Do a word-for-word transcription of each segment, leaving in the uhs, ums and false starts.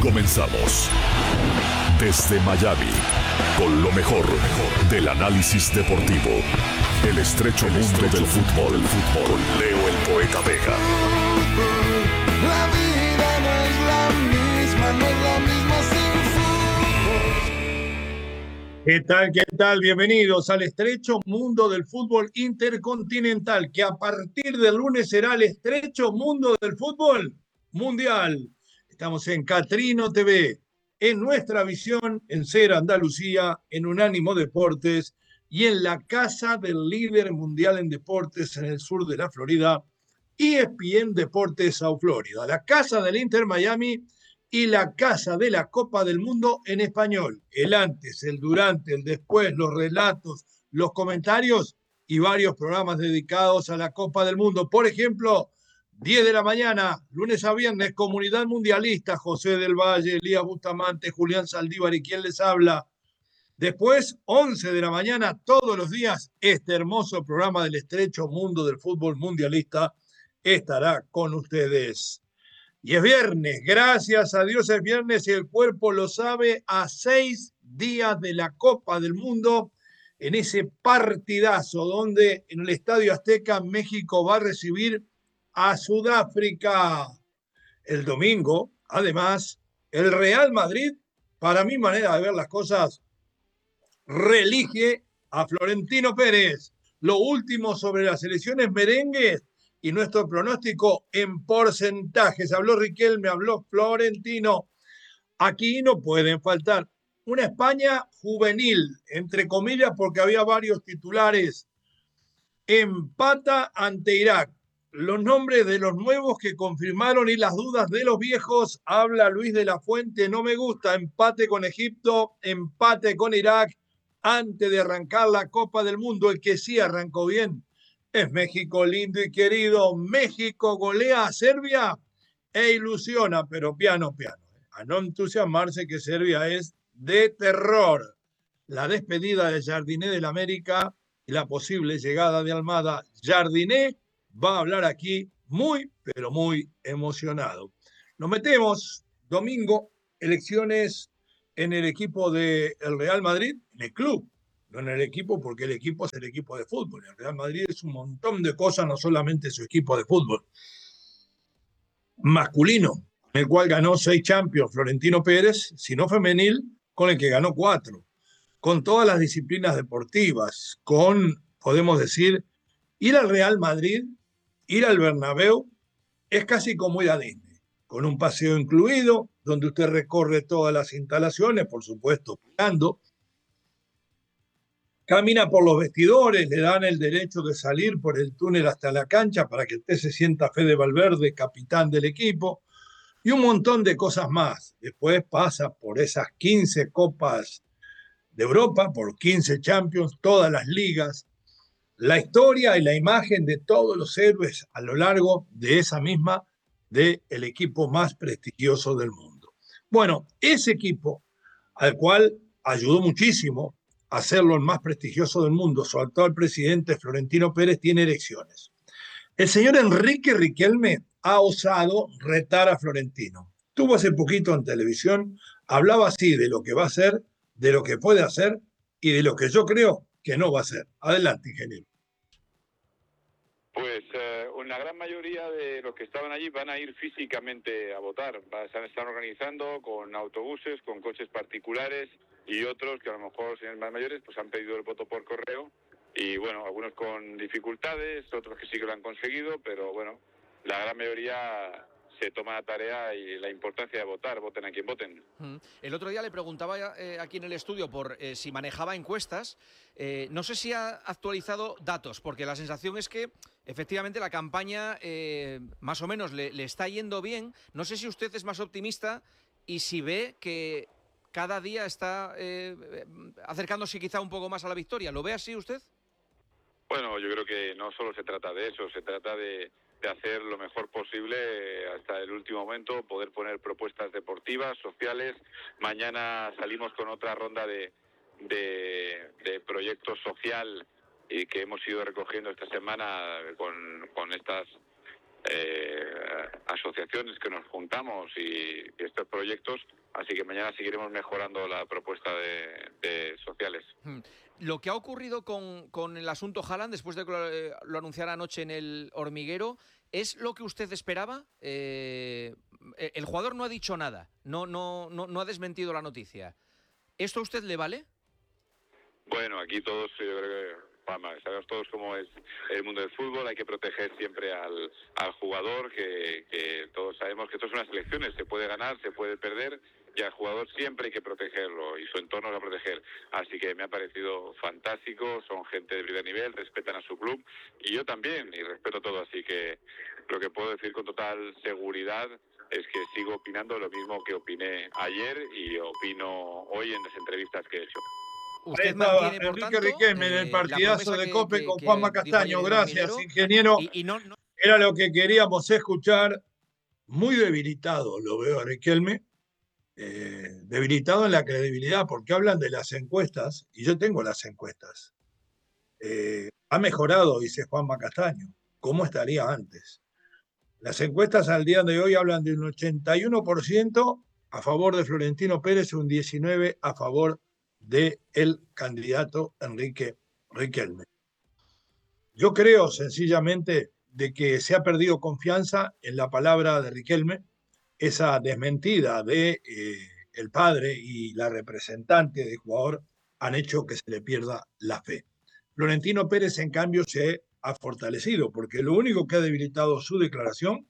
Comenzamos desde Miami con lo mejor del análisis deportivo. El estrecho mundo del fútbol, el fútbol con Leo el Poeta Vega. La vida no es la misma, no es la misma sin fútbol. ¿Qué tal, qué tal? Bienvenidos al estrecho mundo del fútbol intercontinental, que a partir del lunes será el estrecho mundo del fútbol mundial. Estamos en Catrino T V, en Nuestra Visión, en Ser Andalucía, en Unánimo Deportes y en la casa del líder mundial en deportes en el sur de la Florida, E S P N Deportes South Florida, la casa del Inter Miami y la casa de la Copa del Mundo en español. El antes, el durante, el después, los relatos, los comentarios y varios programas dedicados a la Copa del Mundo. Por ejemplo, diez de la mañana, lunes a viernes, Comunidad Mundialista, José del Valle, Elías Bustamante, Julián Saldívar y quien les habla. Después, once de la mañana, todos los días, este hermoso programa del estrecho mundo del fútbol mundialista estará con ustedes. Y es viernes, gracias a Dios es viernes y el cuerpo lo sabe, a seis días de la Copa del Mundo, en ese partidazo donde en el Estadio Azteca México va a recibir a Sudáfrica. El domingo, además, el Real Madrid, para mi manera de ver las cosas, reelige a Florentino Pérez. Lo último sobre las elecciones merengues y nuestro pronóstico en porcentajes. Habló Riquelme, habló Florentino. Aquí no pueden faltar una España juvenil, entre comillas, porque había varios titulares. Empata ante Irak. Los nombres de los nuevos que confirmaron y las dudas de los viejos. Habla Luis de la Fuente, no me gusta. Empate con Egipto, empate con Irak. Antes de arrancar la Copa del Mundo, el que sí arrancó bien es México, lindo y querido. México golea a Serbia e ilusiona, pero piano, piano. A no entusiasmarse que Serbia es de terror. La despedida de Jardiné del América y la posible llegada de Almada. Jardiné va a hablar aquí muy, pero muy emocionado. Nos metemos domingo, elecciones en el equipo del Real Madrid, en el club, no en el equipo, porque el equipo es el equipo de fútbol. El Real Madrid es un montón de cosas, no solamente su equipo de fútbol. Masculino, en el cual ganó seis Champions Florentino Pérez, sino femenil, con el que ganó cuatro. Con todas las disciplinas deportivas, con, podemos decir, ir al Real Madrid, ir al Bernabéu, es casi como ir a Disney, con un paseo incluido, donde usted recorre todas las instalaciones, por supuesto, pagando. Camina por los vestidores, le dan el derecho de salir por el túnel hasta la cancha para que usted se sienta Fede Valverde, capitán del equipo, y un montón de cosas más. Después pasa por esas quince copas de Europa, por quince Champions, todas las ligas, la historia y la imagen de todos los héroes a lo largo de esa misma, del equipo más prestigioso del mundo. Bueno, ese equipo, al cual ayudó muchísimo a hacerlo el más prestigioso del mundo, su actual presidente Florentino Pérez, tiene elecciones. El señor Enrique Riquelme ha osado retar a Florentino. Estuvo hace poquito en televisión, hablaba así de lo que va a hacer, de lo que puede hacer y de lo que yo creo que no va a hacer. Adelante, ingeniero. Pues eh, una gran mayoría de los que estaban allí van a ir físicamente a votar. Se están organizando con autobuses, con coches particulares y otros que a lo mejor, si son más mayores, pues han pedido el voto por correo. Y bueno, algunos con dificultades, otros que sí que lo han conseguido, pero bueno, la gran mayoría se toma la tarea y la importancia de votar, voten a quien voten. El otro día le preguntaba eh, aquí en el estudio por eh, si manejaba encuestas. Eh, no sé si ha actualizado datos, porque la sensación es que efectivamente la campaña eh, más o menos le, le está yendo bien. No sé si usted es más optimista y si ve que cada día está eh, acercándose quizá un poco más a la victoria. ¿Lo ve así usted? Bueno, yo creo que no solo se trata de eso, se trata de, de hacer lo mejor posible hasta el último momento, poder poner propuestas deportivas, sociales. Mañana salimos con otra ronda de, de, de proyectos social y que hemos ido recogiendo esta semana con, con estas eh, asociaciones que nos juntamos y, y estos proyectos, así que mañana seguiremos mejorando la propuesta de, de sociales. Lo que ha ocurrido con, con el asunto Haaland, después de que lo, eh, lo anunciara anoche en el Hormiguero, ¿es lo que usted esperaba? Eh, el jugador no ha dicho nada, no, no, no, no ha desmentido la noticia. ¿Esto a usted le vale? Bueno, aquí todos, yo creo que, vamos, sabemos todos cómo es el mundo del fútbol, hay que proteger siempre al, al jugador, que, que todos sabemos que esto es unas elecciones, se puede ganar, se puede perder, y al jugador siempre hay que protegerlo, y su entorno lo va a proteger. Así que me ha parecido fantástico, son gente de primer nivel, respetan a su club, y yo también, y respeto todo, así que lo que puedo decir con total seguridad es que sigo opinando lo mismo que opiné ayer y opino hoy en las entrevistas que he hecho. Usted estaba mantiene, por Enrique tanto, Riquelme en eh, el la partidazo promesa de que- Cope que- con que Juanma dijo Castaño. ayer el Gracias, Hormiguero, ingeniero. Y, y no, no- Era lo que queríamos escuchar. Muy debilitado lo veo a Riquelme. eh, debilitado en la credibilidad, porque hablan de las encuestas, y yo tengo las encuestas. Eh, ha mejorado, dice Juanma Castaño. ¿Cómo estaría antes? Las encuestas al día de hoy hablan de un ochenta y uno por ciento a favor de Florentino Pérez y un diecinueve por ciento a favor del candidato Enrique Riquelme. Yo creo sencillamente de que se ha perdido confianza en la palabra de Riquelme, esa desmentida de eh, el padre y la representante del jugador han hecho que se le pierda la fe. Florentino Pérez, en cambio, se ha fortalecido, porque lo único que ha debilitado su declaración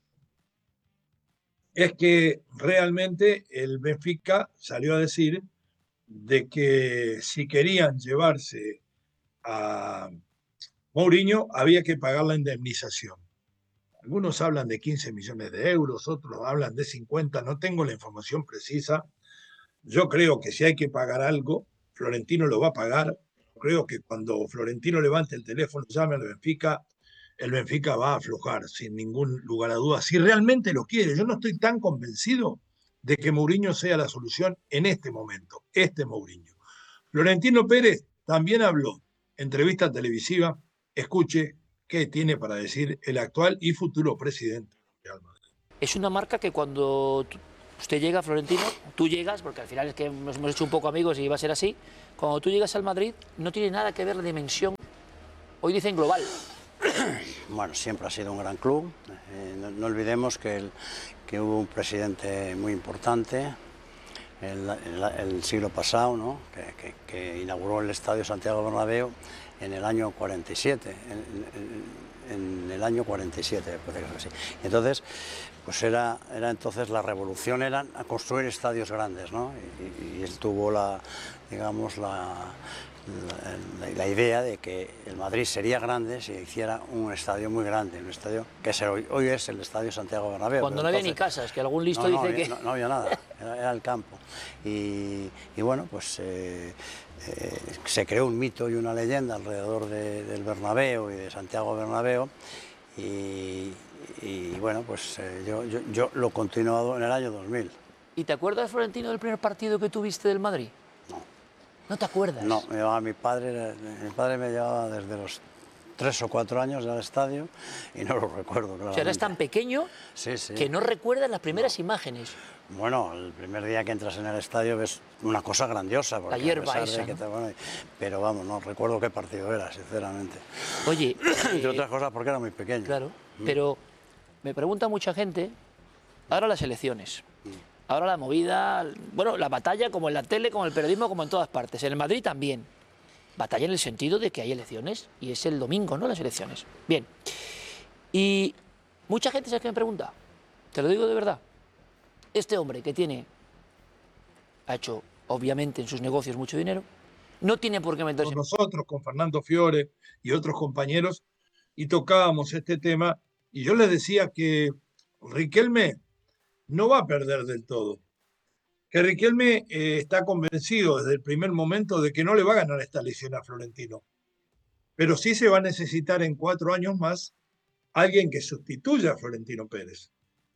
es que realmente el Benfica salió a decir de que si querían llevarse a Mourinho había que pagar la indemnización. Algunos hablan de quince millones de euros, otros hablan de cincuenta, no tengo la información precisa. Yo creo que si hay que pagar algo, Florentino lo va a pagar. Creo que cuando Florentino levante el teléfono y llame al Benfica, el Benfica va a aflojar sin ningún lugar a dudas. Si realmente lo quiere, yo no estoy tan convencido de que Mourinho sea la solución en este momento, este Mourinho. Florentino Pérez también habló, entrevista televisiva, escuche qué tiene para decir el actual y futuro presidente de Real Madrid. Es una marca que cuando usted llega, Florentino, tú llegas, porque al final es que nos hemos hecho un poco amigos y va a ser así, cuando tú llegas al Madrid no tiene nada que ver la dimensión, hoy dicen global. Bueno, siempre ha sido un gran club, eh, no, no olvidemos que, el, que hubo un presidente muy importante el, el, el siglo pasado, ¿no? que, que, que inauguró el Estadio Santiago Bernabéu en el año cuarenta y siete, en, en, en el año cuarenta y siete, puede que sea así. Entonces, pues era, era entonces la revolución era a construir estadios grandes, ¿no? Y, y él tuvo la, digamos, la, la, la idea de que el Madrid sería grande si hiciera un estadio muy grande, un estadio que es hoy, hoy es el Estadio Santiago Bernabéu. Cuando no entonces, había ni casas, que algún listo no, no, dice había, que... No, no había nada, era, era el campo. Y, y bueno, pues eh, eh, se creó un mito y una leyenda alrededor de, del Bernabéu y de Santiago Bernabéu. Y, y bueno, pues eh, yo, yo, yo lo he continuado en el año dos mil. ¿Y te acuerdas, Florentino, del primer partido que tuviste del Madrid? No. ¿No te acuerdas? No, me llevaba mi padre, mi padre me llevaba desde los tres o cuatro años al estadio y no lo recuerdo, claramente. O sea, eras tan pequeño sí, sí. que no recuerdas las primeras no. imágenes. Bueno, el primer día que entras en el estadio ves una cosa grandiosa. La hierba esa, que ¿no? te, bueno, pero vamos, no recuerdo qué partido era, sinceramente. Oye... Entre eh, otras cosas porque era muy pequeño. Claro, pero me pregunta mucha gente, ahora las elecciones, ahora la movida, bueno, la batalla como en la tele, como en el periodismo, como en todas partes. En el Madrid también. Batalla en el sentido de que hay elecciones y es el domingo, ¿no? Las elecciones. Bien. Y mucha gente, ¿sabes qué me pregunta? Te lo digo de verdad. Este hombre que tiene, ha hecho obviamente en sus negocios mucho dinero, no tiene por qué meterse... Con nosotros, con Fernando Fiore y otros compañeros, y tocábamos este tema, y yo les decía que Riquelme no va a perder del todo, que Riquelme eh, está convencido desde el primer momento de que no le va a ganar esta elección a Florentino, pero sí se va a necesitar en cuatro años más alguien que sustituya a Florentino Pérez.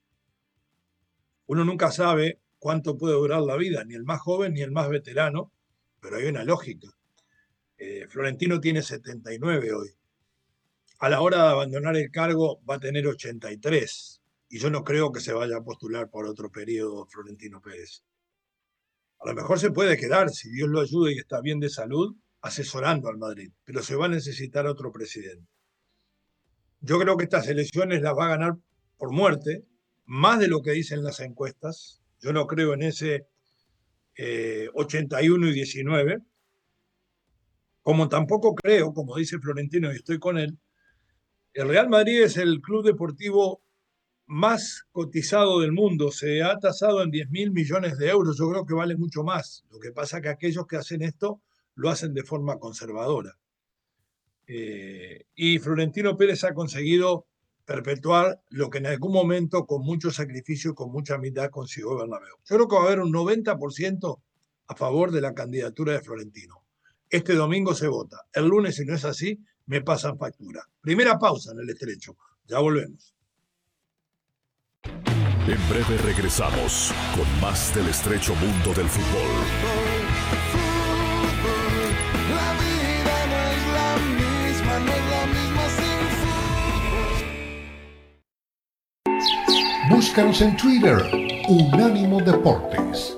Uno nunca sabe cuánto puede durar la vida, ni el más joven ni el más veterano, pero hay una lógica. Eh, Florentino tiene setenta y nueve hoy. a la hora de abandonar el cargo va a tener ochenta y tres. Y yo no creo que se vaya a postular por otro periodo Florentino Pérez. A lo mejor se puede quedar, si Dios lo ayuda y está bien de salud, asesorando al Madrid, pero se va a necesitar otro presidente. Yo creo que estas elecciones las va a ganar por muerte, más de lo que dicen las encuestas. Yo no creo en ese eh, ochenta y uno y diecinueve, como tampoco creo, como dice Florentino y estoy con él, el Real Madrid es el club deportivo más cotizado del mundo, se ha tasado en diez mil millones de euros, yo creo que vale mucho más. Lo que pasa es que aquellos que hacen esto lo hacen de forma conservadora. Eh, y Florentino Pérez ha conseguido perpetuar lo que en algún momento, con mucho sacrificio y con mucha humildad, consiguió Bernabéu. Yo creo que va a haber un noventa por ciento a favor de la candidatura de Florentino. Este domingo se vota. El lunes, si no es así, me pasan factura. Primera pausa en el estrecho. Ya volvemos. En breve regresamos con más del estrecho mundo del fútbol. La vida no es la misma, no es la misma sin fútbol. Búscanos en Twitter, Unánimo Deportes.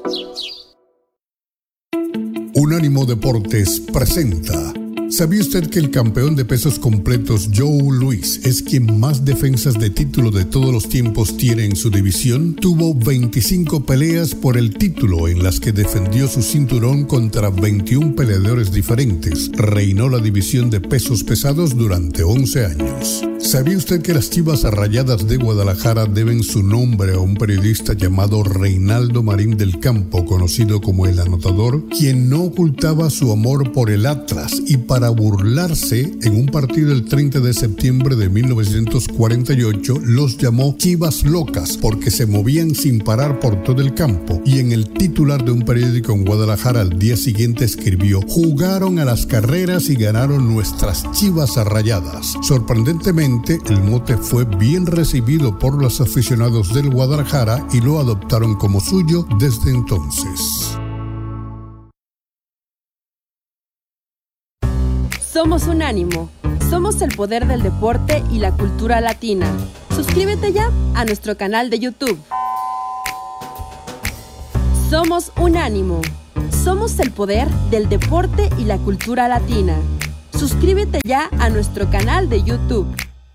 Unánimo Deportes presenta. ¿Sabía usted que el campeón de pesos completos Joe Louis es quien más defensas de título de todos los tiempos tiene en su división? Tuvo veinticinco peleas por el título en las que defendió su cinturón contra veintiún peleadores diferentes. Reinó la división de pesos pesados durante once años. ¿Sabía usted que las Chivas Rayadas de Guadalajara deben su nombre a un periodista llamado Reinaldo Marín del Campo, conocido como El Anotador, quien no ocultaba su amor por el Atlas y para burlarse, en un partido el treinta de septiembre de mil novecientos cuarenta y ocho, los llamó Chivas Locas porque se movían sin parar por todo el campo, y en el titular de un periódico en Guadalajara al día siguiente escribió: jugaron a las carreras y ganaron nuestras Chivas Rayadas. Sorprendentemente, el mote fue bien recibido por los aficionados del Guadalajara y lo adoptaron como suyo desde entonces. Somos Unánimo. Somos el poder del deporte y la cultura latina. Suscríbete ya a nuestro canal de YouTube. Somos Unánimo. Somos el poder del deporte y la cultura latina. Suscríbete ya a nuestro canal de YouTube.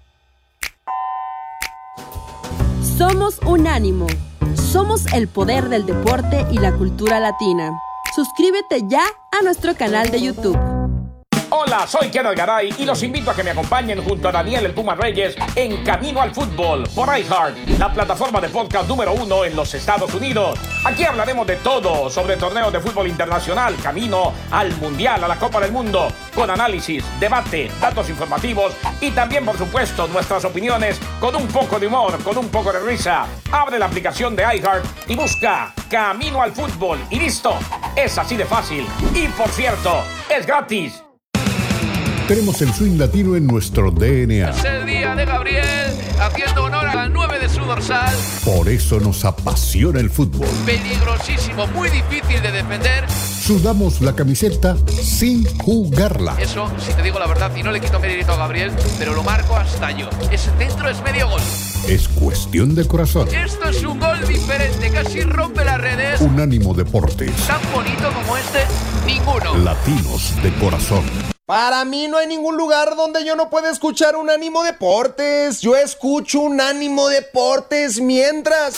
Somos Unánimo. Somos el poder del deporte y la cultura latina. Suscríbete ya a nuestro canal de YouTube. Hola, soy Kenneth Garay y los invito a que me acompañen junto a Daniel El Puma Reyes en Camino al Fútbol por iHeart, la plataforma de podcast número uno en los Estados Unidos. Aquí hablaremos de todo sobre torneos de fútbol internacional, camino al Mundial, a la Copa del Mundo, con análisis, debate, datos informativos y también, por supuesto, nuestras opiniones con un poco de humor, con un poco de risa. Abre la aplicación de iHeart y busca Camino al Fútbol y listo. Es así de fácil. Y por cierto, es gratis. Tenemos el swing latino en nuestro D N A. Es el día de Gabriel, haciendo honor a la nueve de su dorsal. Por eso nos apasiona el fútbol. Peligrosísimo, muy difícil de defender. Sudamos la camiseta sin jugarla. Eso, si te digo la verdad, y no le quito mérito a Gabriel, pero lo marco hasta yo. Ese centro es medio gol. Es cuestión de corazón. Esto es un gol diferente, casi rompe las redes. Unánimo Deportes. Tan bonito como este, ninguno. Latinos de corazón. Para mí no hay ningún lugar donde yo no pueda escuchar Unánimo Deportes. Yo escucho Unánimo Deportes mientras...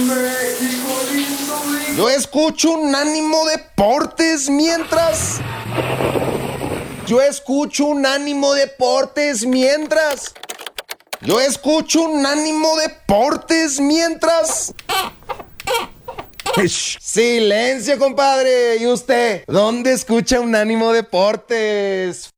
Yo escucho Unánimo Deportes mientras... Yo escucho Unánimo Deportes mientras... Yo escucho Unánimo Deportes mientras... Silencio, compadre. ¿Y usted? ¿Dónde escucha Unánimo Deportes?